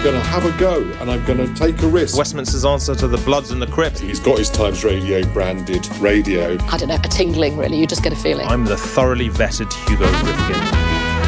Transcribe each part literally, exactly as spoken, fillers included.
going to have a go and I'm going to take a risk. Westminster's answer to the Bloods and the Crips. He's got his Times Radio branded radio. I don't know, a tingling really, you just get a feeling. I'm the thoroughly vetted Hugo Rifkin.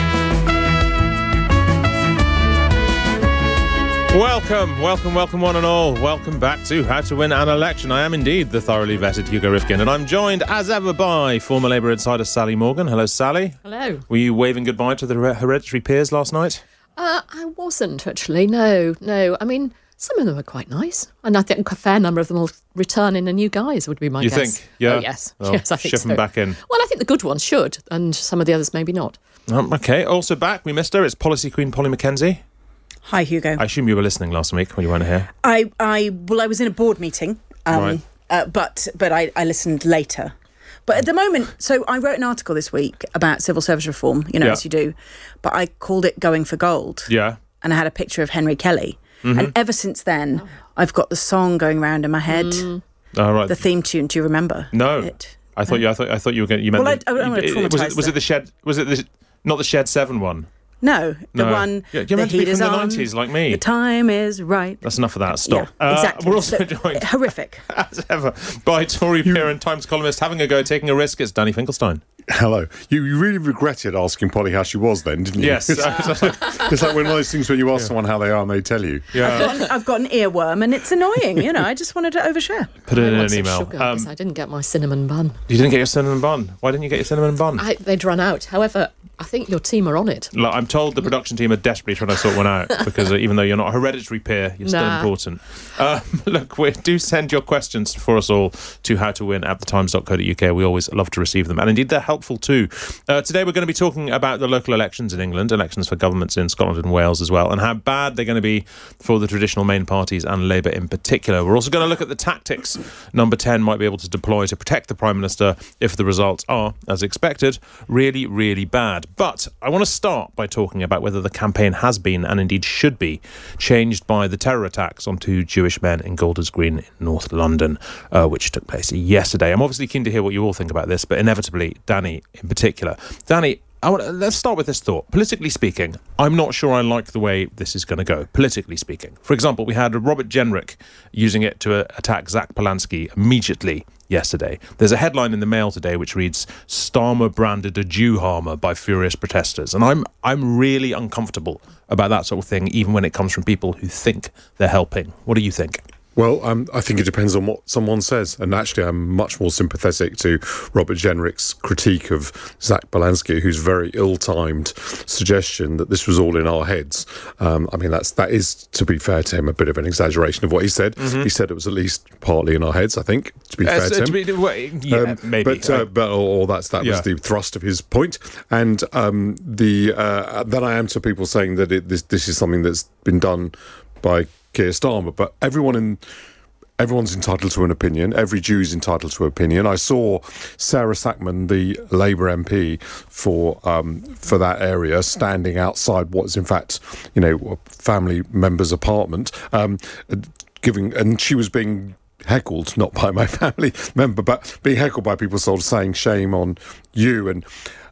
Welcome, welcome, welcome one and all. Welcome back to How to Win an Election. I am indeed the thoroughly vetted Hugo Rifkin, and I'm joined as ever by former Labour insider Sally Morgan. Hello, Sally. Hello. Were you waving goodbye to the hereditary peers last night? Uh, I wasn't actually, no, no. I mean, some of them are quite nice, and I think a fair number of them will return in a new guise, would be my you guess. You think? Yeah. Oh, yes, well, yes, I think ship so. them back in. Well, I think the good ones should, and some of the others maybe not. Um, okay, also back, we missed her, it's Policy Queen Polly Mackenzie. Hi, Hugo. I assume you were listening last week when you weren't here. I, I well, I was in a board meeting, um, right. uh, but but I, I listened later. But at the moment, so I wrote an article this week about civil service reform, you know, Yeah. as you do, but I called it Going for Gold. Yeah. And I had a picture of Henry Kelly. Mm-hmm. And ever since then, I've got the song going round in my head. Mm. Oh, right. The theme tune. Do you remember? No. It? I thought you. I thought. I thought you were going. You meant. Well, the, I, I don't want to it- traumatise was it? Was it the shed? Was it the? Not the Shed Seven one. No, the No. one. Yeah, you're the meant to be heat from is the on, nineties, like me. The time is right. That's enough of that. Stop. Yeah, Uh, exactly. we're also So, joined, horrific. as ever, by Tory peer and Times columnist having a go, taking a risk. It's Danny Finkelstein. Hello. You, you really regretted asking Polly how she was then, didn't you? Yes. It's, it's like one of those things when you ask yeah. someone how they are and they tell you. I've, got, I've got an earworm and it's annoying, you know. I just wanted to overshare. Put it I in want an some email. sugar, 'cause Um, I didn't get my cinnamon bun. you didn't get your cinnamon bun. Why didn't you get your cinnamon bun? I, they'd run out. However, I think your team are on it. Look, I'm told the production team are desperately trying to sort one out because uh, even though you're not a hereditary peer, you're still Nah. important. Um, look, we do send your questions for us all to howtowin at thetimes dot co dot uk. We always love to receive them, and indeed they're helpful too. Uh, today we're going to be talking about the local elections in England, elections for governments in Scotland and Wales as well, and how bad they're going to be for the traditional main parties and Labour in particular. We're also going to look at the tactics Number ten might be able to deploy to protect the Prime Minister if the results are, as expected, really, really bad. But I want to start by talking about whether the campaign has been, and indeed should be, changed by the terror attacks on two Jewish men in Golders Green in North London, uh, which took place yesterday. I'm obviously keen to hear what you all think about this, but inevitably, Danny in particular. Danny, I want to, let's start with this thought. Politically speaking, I'm not sure I like the way this is going to go, politically speaking. For example, we had Robert Jenrick using it to uh, attack Zach Polanski immediately yesterday. There's a headline in the Mail today which reads, Starmer branded a Jew harmer by furious protesters. And I'm I'm really uncomfortable about that sort of thing, even when it comes from people who think they're helping. What do you think? Well, um, I think it depends on what someone says. And actually, I'm much more sympathetic to Robert Jenrick's critique of Zach Polanski, whose very ill-timed suggestion that this was all in our heads. Um, I mean, that's that is, to be fair to him, a bit of an exaggeration of what he said. Mm-hmm. He said it was at least partly in our heads, I think, to be uh, fair so to him. To be, well, yeah, um, maybe. But, uh, but or, or that's, that yeah. was the thrust of his point. And um, the uh, then I am to people saying that it, this, this is something that's been done by Keir Starmer, but everyone in everyone's entitled to an opinion. Every Jew's entitled to an opinion. I saw Sarah Sackman, the Labour M P for um, for that area, standing outside what is in fact, you know, a family member's apartment, um, giving, and she was being heckled, not by my family member, but being heckled by people sort of saying shame on you. And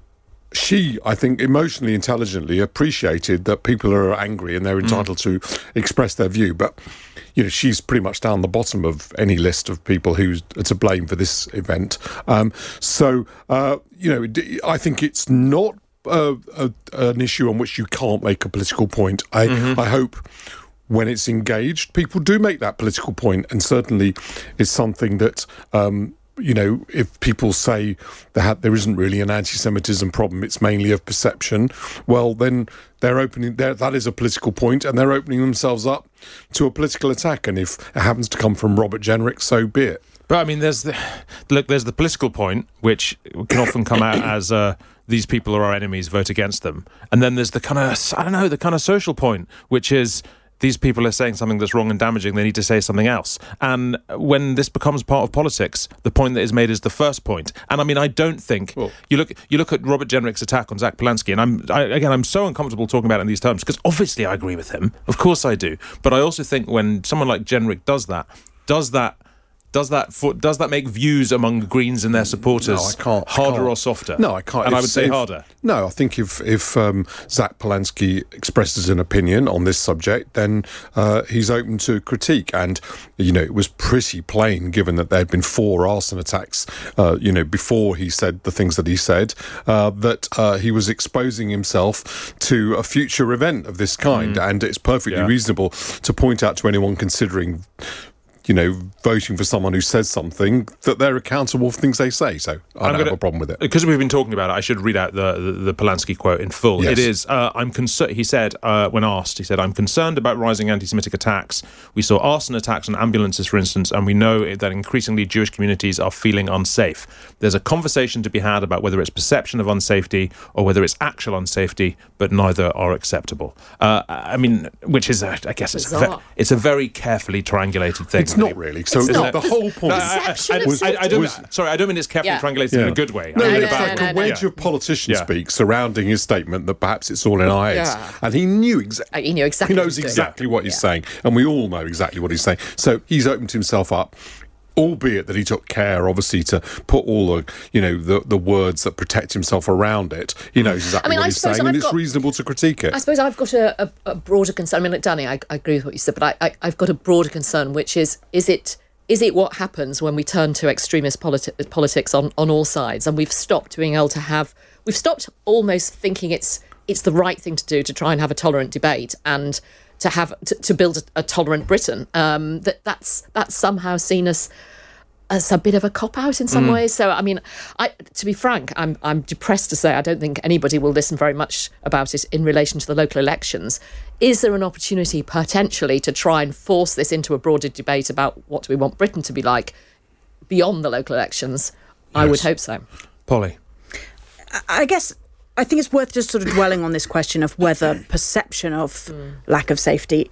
she, I think, emotionally, intelligently appreciated that people are angry and they're entitled mm. to express their view. But, you know, she's pretty much down the bottom of any list of people who's to blame for this event. Um, so, uh, you know, I think it's not uh, a, an issue on which you can't make a political point. I, mm-hmm. I hope when it's engaged, people do make that political point, and certainly it's something that... Um, you know, if people say that there isn't really an anti-Semitism problem, it's mainly of perception, well, then they're opening, they're, that is a political point, and they're opening themselves up to a political attack. And if it happens to come from Robert Jenrick, so be it. But I mean, there's the look. There's the political point, which can often come out as uh, these people are our enemies, vote against them, and then there's the kind of I don't know, the kind of social point, which is, these people are saying something that's wrong and damaging, they need to say something else. And when this becomes part of politics, the point that is made is the first point. And I mean, I don't think... Well, you look you look at Robert Jenrick's attack on Zach Polanski, and I'm I, again, I'm so uncomfortable talking about it in these terms, because obviously I agree with him. Of course I do. But I also think when someone like Jenrick does that, does that Does that for, does that make views among Greens and their supporters No, I can't, I harder can't. or softer? No, I can't. And If- I would say if- harder. No, I think if if um, Zach Polanski expresses an opinion on this subject, then uh, he's open to critique. And you know, it was pretty plain, given that there had been four arson attacks, uh, you know, before he said the things that he said, uh, that uh, he was exposing himself to a future event of this kind. Mm. And it's perfectly Yeah. reasonable to point out to anyone considering, you know, voting for someone who says something, that they're accountable for things they say. So I I'm don't gonna- have a problem with it. Because we've been talking about it, I should read out the, the, the Polanski quote in full. Yes. It is, uh, I'm concerned, he said, uh, when asked, he said, I'm concerned about rising anti-Semitic attacks. We saw arson attacks on ambulances, for instance, and we know that increasingly Jewish communities are feeling unsafe. There's a conversation to be had about whether it's perception of unsafety or whether it's actual unsafety, but neither are acceptable. Uh, I mean, which is, uh, I guess, it's a, ve- Bizarre. it's a very carefully triangulated thing. It's not really. So It's not. the whole point. No, I- I- Perception I- of I- I safety. don't- Was- Sorry, I don't mean it's carefully Yeah. triangulated in Yeah. a good way. No, I mean in it's a bad like way. a wedge Yeah. of politician Yeah. speak surrounding his statement that perhaps it's all in our heads. Yeah. And he knew exactly. Uh, he knew exactly He what knows he was doing. exactly what he's saying, and we all know exactly what he's saying. So he's opened himself up. Albeit that he took care, obviously, to put all the, you know, the, the words that protect himself around it. He knows exactly I mean, what I he's suppose saying, and I've it's got- reasonable to critique it. I suppose I've got a, a, a broader concern. I mean, like Danny, I, I agree with what you said, but I, I, I've got a broader concern, which is: is it is it what happens when we turn to extremist politi- politics on, on all sides, and we've stopped being able to have, we've stopped almost thinking it's it's the right thing to do to try and have a tolerant debate and to have to, to build a, a tolerant Britain. Um, that that's that's somehow seen as as a bit of a cop-out in some Mm. ways. So, I mean, I, to be frank, I'm I'm depressed to say I don't think anybody will listen very much about it in relation to the local elections. Is there an opportunity, potentially, to try and force this into a broader debate about what do we want Britain to be like beyond the local elections? I would Yes. hope so. Polly. I guess I think it's worth just sort of dwelling on this question of whether perception of lack of safety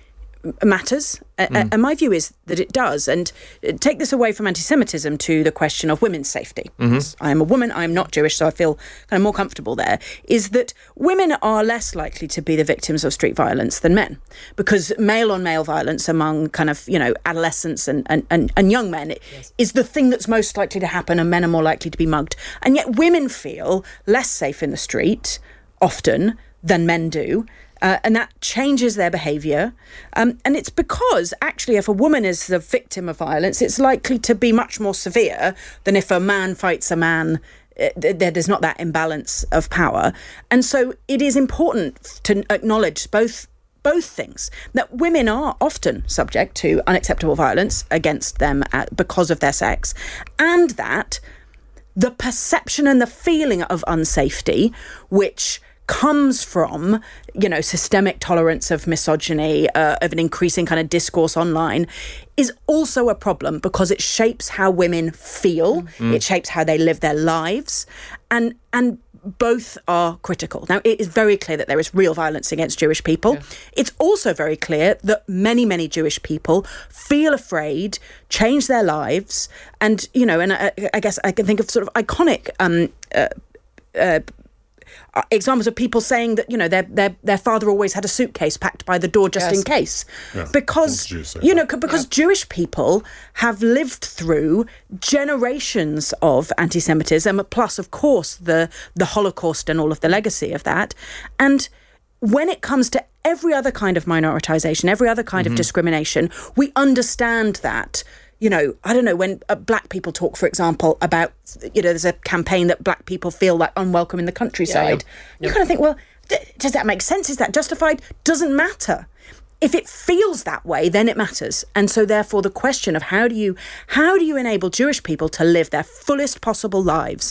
matters. Mm. And my view is that it does. And take this away from anti-Semitism to the question of women's safety. Mm-hmm. I am a woman, I am not Jewish, so I feel kind of more comfortable there, is that women are less likely to be the victims of street violence than men. Because male-on-male violence among kind of, you know, adolescents and, and, and, and young men yes. is the thing that's most likely to happen, and men are more likely to be mugged. And yet women feel less safe in the street, often, than men do. Uh, and that changes their behaviour. Um, and it's because, actually, if a woman is the victim of violence, it's likely to be much more severe than if a man fights a man. Uh, there, there's not that imbalance of power. And so it is important to acknowledge both both things, that women are often subject to unacceptable violence against them at, because of their sex, and that the perception and the feeling of unsafety, which comes from, you know, systemic tolerance of misogyny, uh, of an increasing kind of discourse online, is also a problem because it shapes how women feel, mm. it shapes how they live their lives, and and both are critical. Now, it is very clear that there is real violence against Jewish people. Yeah. It's also very clear that many, many Jewish people feel afraid, change their lives, and, you know, and I, I guess I can think of sort of iconic um, uh, uh, examples of people saying that, you know, their their their father always had a suitcase packed by the door just yes. in case, yeah. because you know because yeah. Jewish people have lived through generations of anti-Semitism, plus of course the the Holocaust and all of the legacy of that. And when it comes to every other kind of minoritization, every other kind mm-hmm. of discrimination, we understand that. You know, I don't know, when uh, black people talk, for example, about, you know, there's a campaign that black people feel like unwelcome in the countryside. Yeah, yeah. You yeah. kind of think, well, d- does that make sense? Is that justified? Doesn't matter. If it feels that way, then it matters. And so therefore the question of how do you how do you enable Jewish people to live their fullest possible lives,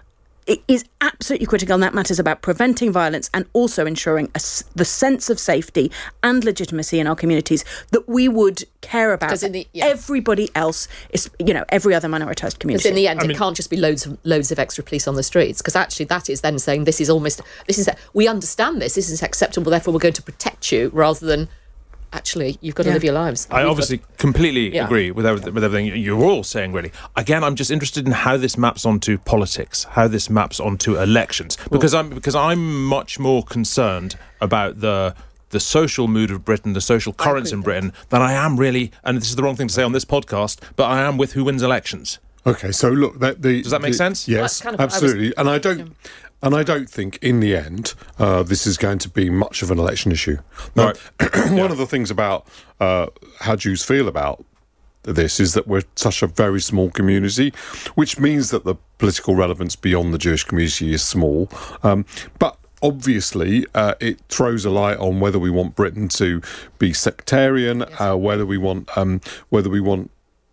it is absolutely critical, and that matters about preventing violence and also ensuring a, the sense of safety and legitimacy in our communities that we would care about the, yeah. everybody else, is, you know, every other minoritized community. Because in the end, I it mean, can't just be loads of, loads of extra police on the streets, because actually that is then saying this is almost, this is, we understand this, this is acceptable, therefore we're going to protect you, rather than actually, you've got to yeah. live your lives. I obviously got, completely yeah. agree with everything, with everything you're all saying, really. Again, I'm just interested in how this maps onto politics, how this maps onto elections, because I'm because I'm much more concerned about the the social mood of Britain, the social currents in Britain, than I am really, and this is the wrong thing to say on this podcast, but I am with who wins elections. Okay, so look, that, the, does that make the, sense? Yes, kind of absolutely. was, and I don't, yeah. and I don't think in the end uh, this is going to be much of an election issue. Now, right. one yeah. of the things about uh, how Jews feel about this is that we're such a very small community, which means that the political relevance beyond the Jewish community is small. Um, but obviously, uh, it throws a light on whether we want Britain to be sectarian, yes. uh, whether we want, um, whether we want.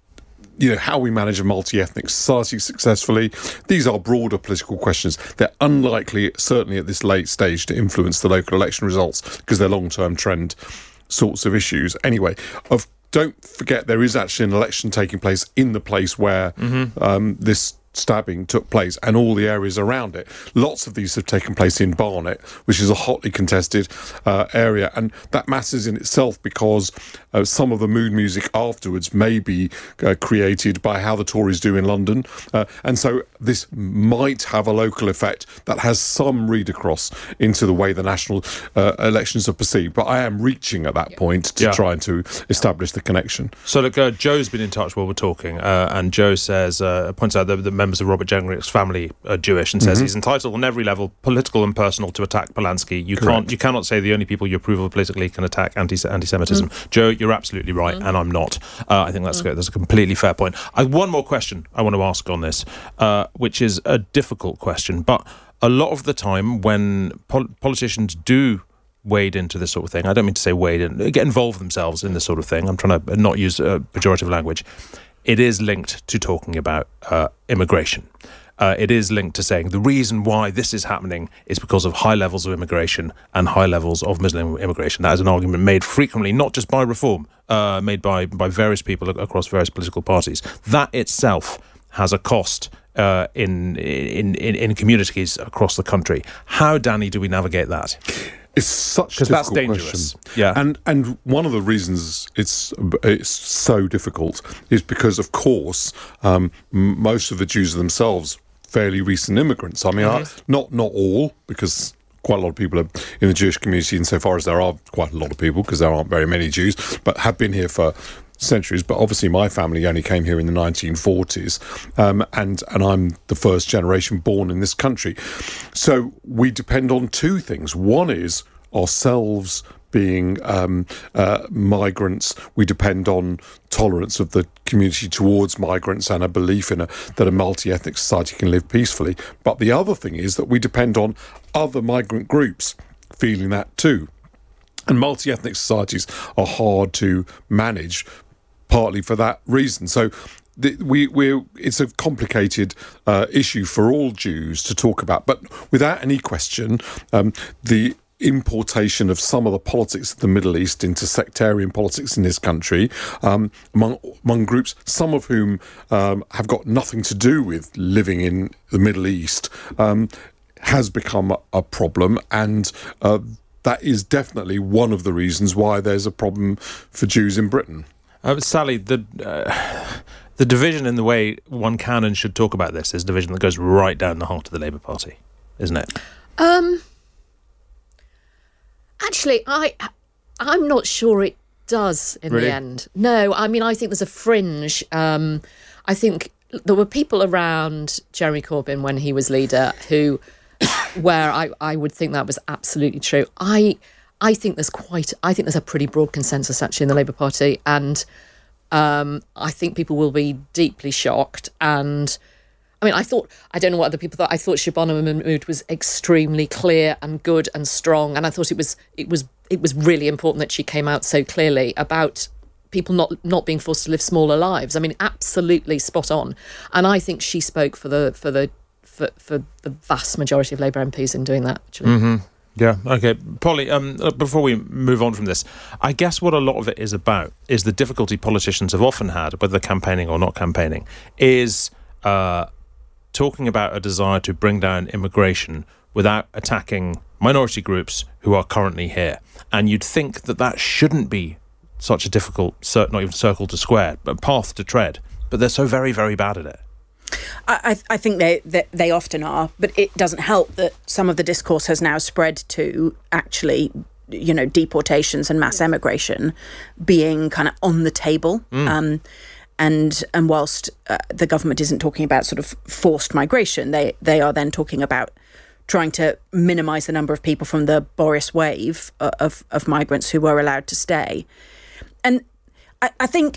You know, how we manage a multi-ethnic society successfully. These are broader political questions. They're unlikely, certainly at this late stage, to influence the local election results because they're long-term trend sorts of issues. Anyway, of, don't forget there is actually an election taking place in the place where mm-hmm. um, this stabbing took place and all the areas around it. Lots of these have taken place in Barnet, which is a hotly contested uh, area, and that matters in itself because uh, some of the mood music afterwards may be uh, created by how the Tories do in London, uh, and so this might have a local effect that has some read across into the way the national uh, elections are perceived. But I am reaching at that yeah. point to yeah. try to establish the connection. So look, uh, Joe's been in touch while we're talking, uh, and Joe says, uh, points out that the members of Robert Jengrich's family are Jewish, and says mm-hmm. he's entitled on every level, political and personal, to attack Polanski. You Correct. can't, you cannot say the only people you approve of politically can attack anti anti-Semitism. Mm. Joe, you're absolutely right, mm. and I'm not. Uh, I think that's mm. good. That's a completely fair point. I, one more question I want to ask on this, uh, which is a difficult question, but a lot of the time when pol- politicians do wade into this sort of thing, I don't mean to say wade in, get involved themselves in this sort of thing. I'm trying to not use uh, pejorative language. It is linked to talking about uh, immigration. Uh, it is linked to saying the reason why this is happening is because of high levels of immigration and high levels of Muslim immigration. That is an argument made frequently, not just by Reform, uh, made by, by various people across various political parties. That itself has a cost uh, in, in, in, in communities across the country. How, Danny, do we navigate that? It's such a difficult that's dangerous. question. Yeah. And and one of the reasons it's it's so difficult is because, of course, um, m- most of the Jews are themselves fairly recent immigrants. I mean, mm-hmm. I, not not all, because quite a lot of people are in the Jewish community, insofar as there are quite a lot of people, because there aren't very many Jews, but have been here for centuries. But obviously my family only came here in the nineteen forties, um, and and I'm the first generation born in this country. So we depend on two things. One is ourselves being um, uh, migrants. We depend on tolerance of the community towards migrants and a belief in a, that a multi-ethnic society can live peacefully. But the other thing is that we depend on other migrant groups feeling that too. And multi-ethnic societies are hard to manage, partly for that reason. So the, we we it's a complicated uh, issue for all Jews to talk about. But without any question, um, the importation of some of the politics of the Middle East into sectarian politics in this country, um, among among groups, some of whom um, have got nothing to do with living in the Middle East, um, has become a, a problem, and uh, that is definitely one of the reasons why there's a problem for Jews in Britain. Uh, Sally, the uh, the division in the way one can and should talk about this is a division that goes right down the heart of the Labour Party, isn't it? Um, actually, I, I'm not sure it does in really? the end. No, I mean, I think there's a fringe. Um, I think there were people around Jeremy Corbyn when he was leader who, where I, I would think that was absolutely true. I I think there's quite, I think there's a pretty broad consensus actually in the Labour Party, and um, I think people will be deeply shocked. And I mean, I thought, I don't know what other people thought, I thought Shabana Mahmood was extremely clear and good and strong, and I thought it was it was it was really important that she came out so clearly about people not not being forced to live smaller lives. I mean, absolutely spot on. And I think she spoke for the for the for, for the vast majority of Labour M Ps in doing that, actually. Mm-hmm. Yeah, okay. Polly, um, before we move on from this, I guess what a lot of it is about is the difficulty politicians have often had, whether campaigning or not campaigning, is uh, talking about a desire to bring down immigration without attacking minority groups who are currently here. And you'd think that that shouldn't be such a difficult, not even circle to square, but path to tread. But they're so very, very bad at it. I, I think they, they they often are, but it doesn't help that some of the discourse has now spread to actually you know, deportations and mass emigration being kind of on the table. Mm. Um, and and whilst uh, the government isn't talking about sort of forced migration, they they are then talking about trying to minimise the number of people from the Boris wave of, of migrants who were allowed to stay. And I, I think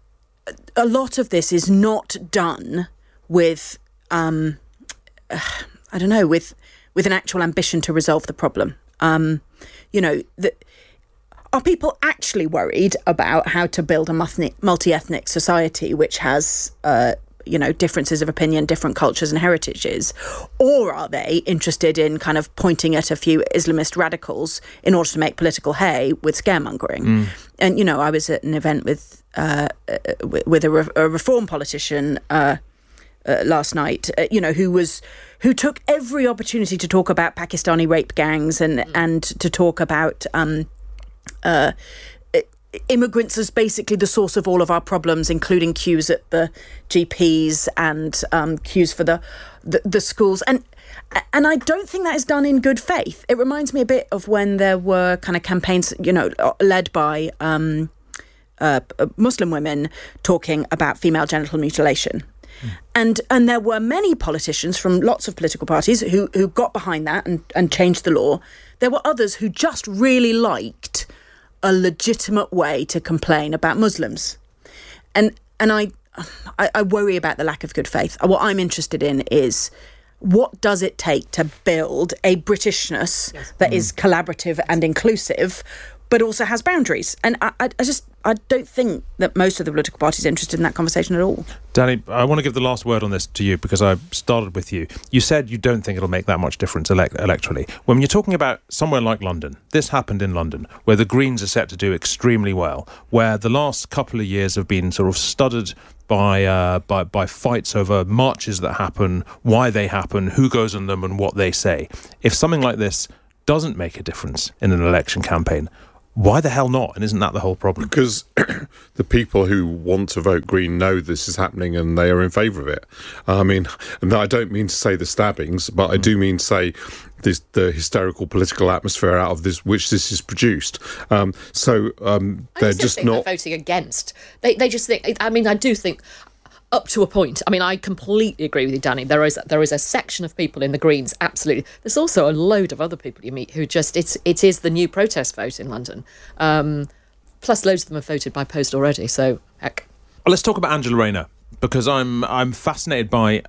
a lot of this is not done with, um, uh, I don't know, with with an actual ambition to resolve the problem. Um, you know, the, are people actually worried about how to build a multi-ethnic society which has, uh, you know, differences of opinion, different cultures and heritages? Or are they interested in kind of pointing at a few Islamist radicals in order to make political hay with scaremongering? Mm. And, you know, I was at an event with uh, with a, re- a reform politician uh, uh, last night, uh, you know, who was who took every opportunity to talk about Pakistani rape gangs and, mm. and to talk about um, uh, immigrants as basically the source of all of our problems, including queues at the G Ps and um, queues for the, the the schools. And and I don't think that is done in good faith. It reminds me a bit of when there were kind of campaigns, you know, led by um, uh, Muslim women talking about female genital mutilation. Mm. And and there were many politicians from lots of political parties who, who got behind that and, and changed the law. There were others who just really liked a legitimate way to complain about Muslims. And and I, I I worry about the lack of good faith. What I'm interested in is, what does it take to build a Britishness yes. that mm. is collaborative and inclusive, but also has boundaries? And I, I, I just, I don't think that most of the political parties are interested in that conversation at all. Danny, I want to give the last word on this to you because I started with you. You said you don't think it'll make that much difference elect- electorally. When you're talking about somewhere like London, this happened in London, where the Greens are set to do extremely well, where the last couple of years have been sort of studded by uh, by by fights over marches that happen, why they happen, who goes on them and what they say. If something like this doesn't make a difference in an election campaign, why the hell not? And isn't that the whole problem? Because the people who want to vote Green know this is happening and they are in favour of it. I mean, and I don't mean to say the stabbings, but I do mean to say this, the hysterical political atmosphere out of this, which this is produced. Um, so um, they're just think not they're voting against. They they just think. I mean, I do think. Up to a point. I mean, I completely agree with you, Danny. There is there is a section of people in the Greens, absolutely. There's also a load of other people you meet who just, it's it is the new protest vote in London. Um, plus, loads of them have voted by post already, so heck. Well, let's talk about Angela Rayner, because I'm I'm fascinated by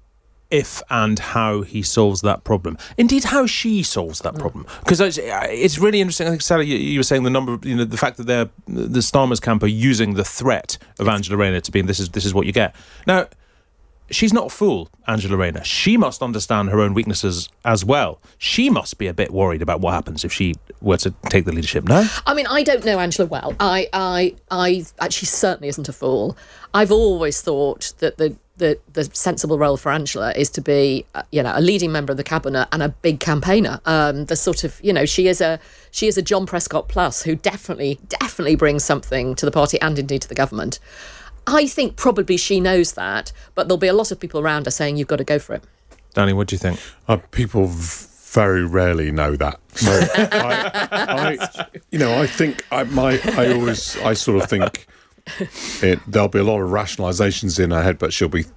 if and how he solves that problem. Indeed, how she solves that problem. Because it's, it's really interesting. I think, Sally, you, you were saying the number of, you know, the fact that they're, the Starmer's camp are using the threat of Angela Rayner to be, this is this is what you get. Now, she's not a fool, Angela Rayner. She must understand her own weaknesses as well. She must be a bit worried about what happens if she were to take the leadership, no? I mean, I don't know Angela well. I, I, I actually certainly isn't a fool. I've always thought that the The, the sensible role for Angela is to be, uh, you know, a leading member of the cabinet and a big campaigner. Um, the sort of, you know, she is a she is a John Prescott plus who definitely, definitely brings something to the party and indeed to the government. I think probably she knows that, but there'll be a lot of people around her saying you've got to go for it. Danny, what do you think? Uh, people v- very rarely know that. No, I, I, you know, I think I my I always I sort of think. It, there'll be a lot of rationalisations in her head, but she'll be,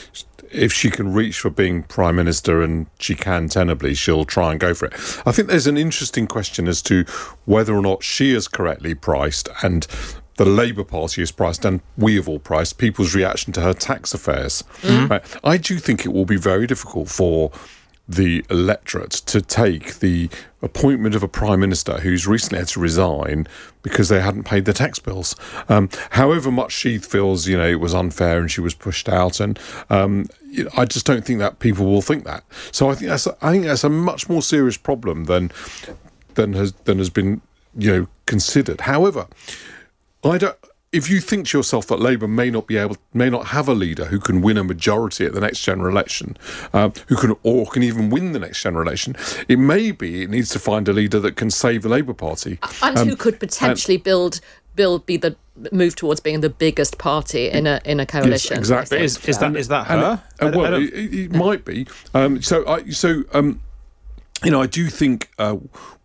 if she can reach for being Prime Minister and she can tenably, she'll try and go for it. I think there's an interesting question as to whether or not she is correctly priced and the Labour Party is priced and we have all priced people's reaction to her tax affairs. Mm-hmm. Right? I do think it will be very difficult for the electorate to take the appointment of a Prime Minister who's recently had to resign because they hadn't paid their tax bills. Um, however much she feels, you know, it was unfair and she was pushed out, and um, you know, I just don't think that people will think that. So I think that's a, I think that's a much more serious problem than than has than has been, you know, considered. However, I don't. If you think to yourself that Labour may not be able, may not have a leader who can win a majority at the next general election, uh, who can or can even win the next general election, it may be it needs to find a leader that can save the Labour Party and um, who could potentially and, build build be the move towards being the biggest party in a in a coalition. Yes, exactly. Is, is that is that her? And, uh, well, it, it might be. Um, so I so. Um, You know, I do think uh,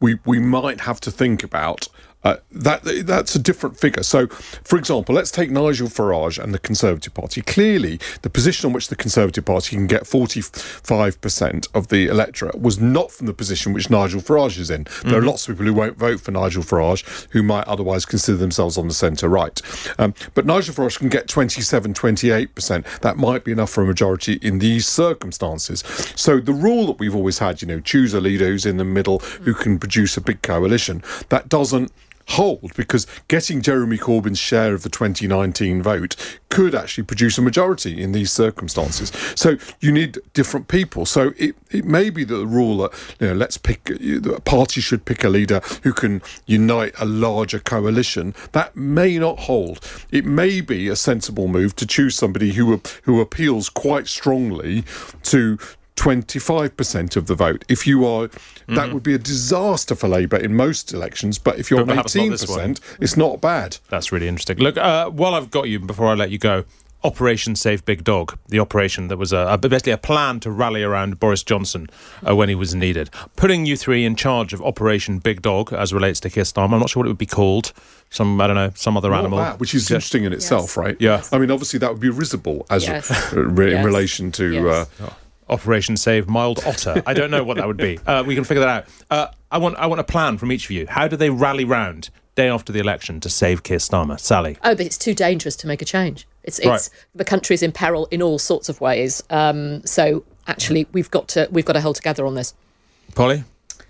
we, we might have to think about Uh, that that's a different figure. So, for example, let's take Nigel Farage and the Conservative Party. Clearly, the position on which the Conservative Party can get forty-five percent of the electorate was not from the position which Nigel Farage is in. There mm-hmm. are lots of people who won't vote for Nigel Farage who might otherwise consider themselves on the centre-right. Um, but Nigel Farage can get twenty-seven, twenty-eight percent. That might be enough for a majority in these circumstances. So the rule that we've always had, you know, choose a leader who's in the middle, who can produce a big coalition, that doesn't hold, because getting Jeremy Corbyn's share of the twenty nineteen vote could actually produce a majority in these circumstances. So you need different people. So it, it may be that the rule that, you know, let's pick, a party should pick a leader who can unite a larger coalition. That may not hold. It may be a sensible move to choose somebody who who appeals quite strongly to twenty-five percent of the vote. If you are, mm-hmm. that would be a disaster for Labour in most elections, but if you're on eighteen percent, it's not bad. That's really interesting. Look, uh, while I've got you, before I let you go, Operation Save Big Dog, the operation that was a, a, basically a plan to rally around Boris Johnson uh, when he was needed. Putting you three in charge of Operation Big Dog as relates to Keir Starmer, I'm not sure what it would be called. Some, I don't know, some other Not animal. that, which is yeah. interesting in itself, yes. right? Yeah. I mean, obviously that would be risible as yes. uh, re- yes. in relation to... Yes. Uh, oh. Operation Save Mild Otter. I don't know what that would be. Uh, we can figure that out. Uh, I want I want a plan from each of you. How do they rally round day after the election to save Keir Starmer? Sally? Oh, but it's too dangerous to make a change. It's it's Right. the country's in peril in all sorts of ways. Um, so actually, we've got to we've got to hold together on this. Polly?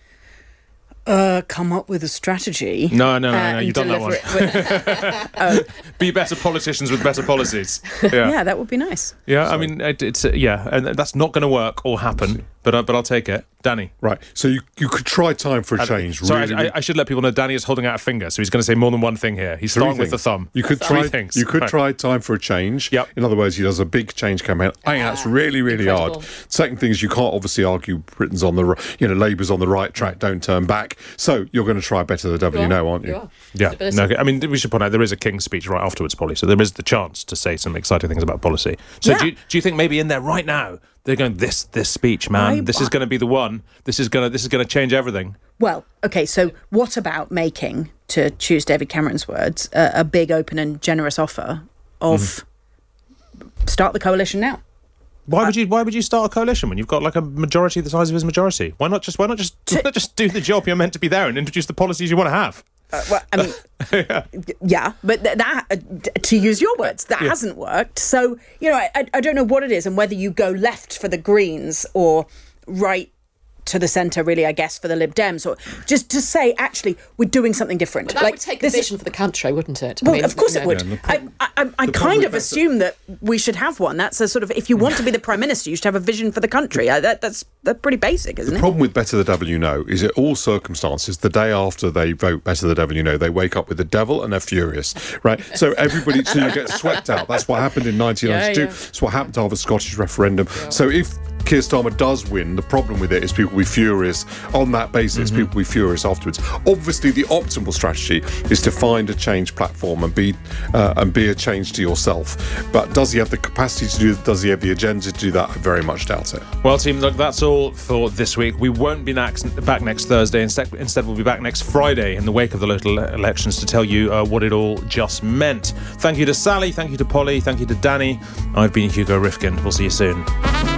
Uh, come up with a strategy. No, no, no, uh, no. You've and done that one. deliver it with- Be better politicians with better policies. Yeah, yeah, that would be nice. yeah. I mean, it, it's uh, yeah, and that's not going to work or happen. But uh, but I'll take it, Danny. right. So you, you could try time for a change. Sorry, really, I, I should let people know Danny is holding out a finger, so he's going to say more than one thing here. He's starting with the things. thumb. You could Three try. things. You could Right. try time for a change. Yep. In other words, he does a big change campaign. I think that's really, really Incredible. hard. Second thing is you can't obviously argue Britain's on the ri- you know Labour's on the right track. Don't turn back. So you're going to try better the devil you know, aren't you? You are. Yeah, Stability. no, I mean, we should point out there is a King's speech right afterwards, Polly, so there is the chance to say some exciting things about policy. So Yeah. do, you, do you think maybe in there right now they're going, this this speech, man, I- this is going to be the one. This is going to this is going to change everything. Well, okay, so what about making, to choose David Cameron's words, a, a big, open and generous offer of Mm-hmm. start the coalition now? Why would you Why would you start a coalition when you've got like a majority the size of his majority? Why not just Why not just why not just do the job you're meant to be there and introduce the policies you want to have? Uh, well, I mean, yeah. yeah, but th- that, uh, d- to use your words, that Yeah. hasn't worked. So, you know, I, I I don't know what it is and whether you go left for the Greens or right to the centre, really, I guess, for the Lib Dems, or just to say, actually, we're doing something different. But that like, would take a this is- vision for the country, wouldn't it? I Well, mean, of course you it know. would. Yeah, and the I, prob- I, I, I the kind problem of with assume that we should have one. That's a sort of, if you want to be the Prime Minister, you should have a vision for the country. I, that, that's that's pretty basic, isn't The it? problem with Better the Devil You Know is, in all circumstances, the day after they vote Better the Devil You Know, they wake up with the devil and they're furious, right? So everybody, so you get swept out. That's what happened in nineteen ninety-two. Yeah, yeah. It's what happened to the Scottish referendum. So if Keir Starmer does win, the problem with it is people will be furious on that basis. Mm-hmm. People will be furious afterwards. Obviously, the optimal strategy is to find a change platform and be uh, and be a change to yourself. But does he have the capacity to do? Does he have the agenda to do that? I very much doubt it. Well, team, look, that's all for this week. We won't be next, back next Thursday. Instead, instead, we'll be back next Friday in the wake of the local elections to tell you uh, what it all just meant. Thank you to Sally. Thank you to Polly. Thank you to Danny. I've been Hugo Rifkin. We'll see you soon.